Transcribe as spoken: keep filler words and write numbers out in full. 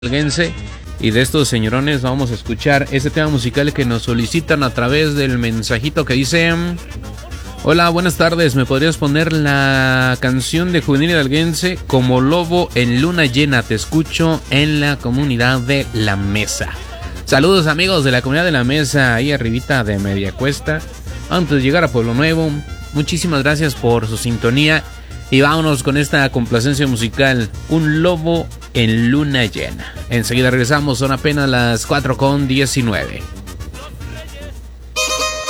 Hidalguense. Y de estos señorones vamos a escuchar este tema musical que nos solicitan a través del mensajito que dice: hola, buenas tardes, ¿me podrías poner la canción de Juvenil Hidalguense Como Lobo en Luna Llena? Te escucho en la comunidad de La Mesa. Saludos amigos de la comunidad de La Mesa, ahí arribita de Mediacuesta, antes de llegar a Pueblo Nuevo. Muchísimas gracias por su sintonía y vámonos con esta complacencia musical, Un Lobo en Luna Llena. Enseguida regresamos, son apenas las cuatro con diecinueve.